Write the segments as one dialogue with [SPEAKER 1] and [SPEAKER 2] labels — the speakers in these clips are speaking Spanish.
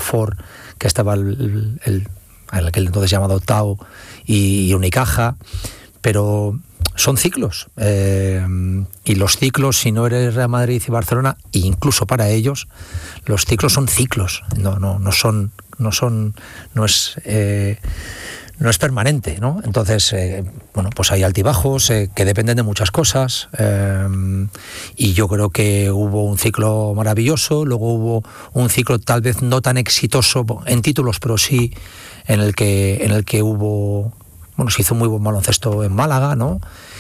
[SPEAKER 1] Ford, que estaba el aquel entonces llamado Tao y Unicaja, pero son ciclos, y los ciclos, si no eres Real Madrid y Barcelona, e incluso para ellos, los ciclos son ciclos, no es permanente, ¿no? Entonces, pues hay altibajos que dependen de muchas cosas, y yo creo que hubo un ciclo maravilloso, luego hubo un ciclo tal vez no tan exitoso en títulos, pero sí en el que hubo, se hizo muy buen baloncesto en Málaga, ¿no?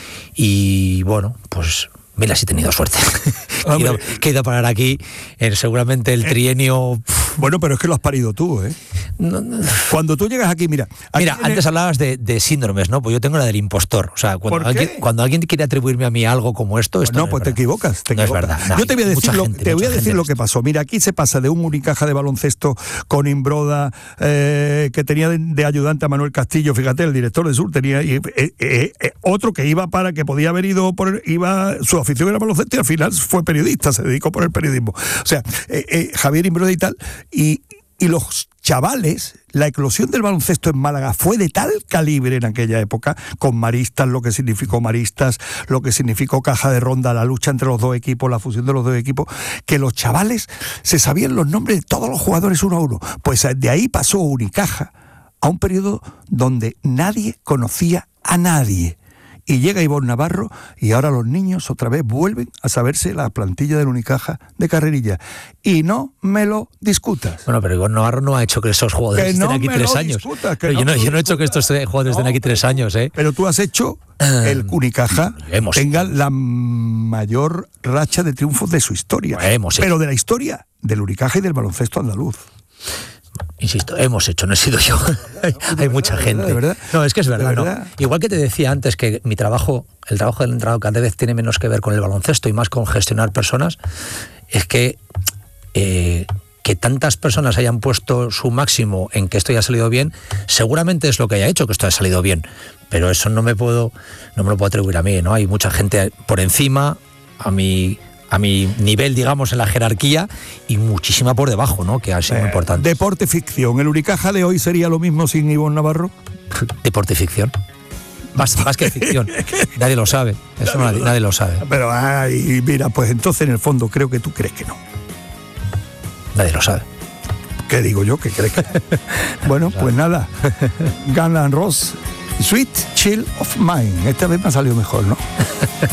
[SPEAKER 1] Y pues mira, sí he tenido suerte. Que he ido a parar aquí, seguramente el trienio...
[SPEAKER 2] Bueno, pero es que lo has parido tú, ¿eh? Cuando tú llegas aquí, mira...
[SPEAKER 1] Antes hablabas de síndromes, ¿no? Pues yo tengo la del impostor. O sea, cuando alguien quiere atribuirme a mí algo como esto...
[SPEAKER 2] Te equivocas.
[SPEAKER 1] No es verdad.
[SPEAKER 2] Yo te voy a decir lo que pasó. Mira, aquí se pasa de un Unicaja de baloncesto con Imbroda, que tenía de ayudante a Manuel Castillo, fíjate, el director de Sur, tenía otro que iba que podía haber ido su afición era baloncesto y al final fue periodista, se dedicó por el periodismo. O sea, Javier Imbroda y tal, y los chavales, la eclosión del baloncesto en Málaga fue de tal calibre en aquella época, con Maristas, lo que significó Maristas, lo que significó Caja de Ronda, la lucha entre los dos equipos, la fusión de los dos equipos, que los chavales se sabían los nombres de todos los jugadores uno a uno. Pues de ahí pasó Unicaja a un periodo donde nadie conocía a nadie. Y llega Ivonne Navarro y ahora los niños otra vez vuelven a saberse la plantilla del Unicaja de carrerilla. Y no me lo discutas.
[SPEAKER 1] Bueno, pero Ivonne Navarro no ha hecho que esos jugadores estén aquí 3 años. Yo no he hecho que estos jugadores estén aquí 3 años, ¿eh?
[SPEAKER 2] Pero tú has hecho el Unicaja tenga la mayor racha de triunfos de su historia. Pero de la historia del Unicaja y del baloncesto andaluz.
[SPEAKER 1] Insisto, hemos hecho, no he sido yo. Hay mucha gente.
[SPEAKER 2] ¿De verdad?
[SPEAKER 1] No, es que es verdad. ¿No? Igual que te decía antes que el trabajo del entrenador cada vez tiene menos que ver con el baloncesto y más con gestionar personas, es que tantas personas hayan puesto su máximo en que esto haya salido bien, seguramente es lo que haya hecho que esto haya salido bien. Pero eso no me lo puedo atribuir a mí, ¿no? Hay mucha gente por encima, a mi nivel, digamos, en la jerarquía, y muchísima por debajo, ¿no? Que ha sido muy importante.
[SPEAKER 2] Deporte ficción. ¿El Unicaja de hoy sería lo mismo sin Ivonne Navarro?
[SPEAKER 1] Deporte ficción. Más que ficción. Nadie lo sabe. Eso nadie lo sabe.
[SPEAKER 2] Pero, mira, pues entonces en el fondo creo que tú crees que no.
[SPEAKER 1] Nadie lo sabe.
[SPEAKER 2] ¿Qué digo yo? ¿Qué crees que no? Bueno, pues nada. Guns N' Roses, Sweet Child of Mine. Esta vez me ha salido mejor, ¿no?